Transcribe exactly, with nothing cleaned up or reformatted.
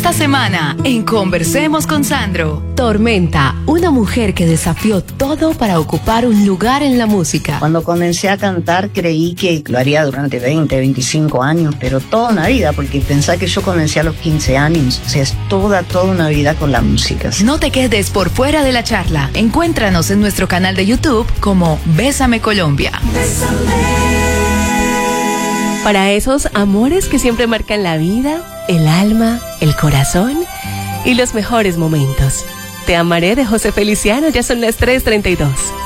Esta semana en Conversemos con Sandro. Tormenta, una mujer que desafió todo para ocupar un lugar en la música. Cuando comencé a cantar creí que lo haría durante veinte, veinticinco años, pero toda una vida, porque pensé que yo comencé a los quince años. O sea, es toda, toda una vida con la música. No te quedes por fuera de la charla. Encuéntranos en nuestro canal de YouTube como Bésame Colombia. Para esos amores que siempre marcan la vida, el alma, el corazón y los mejores momentos. Te amaré de José Feliciano, ya son las tres treinta y dos.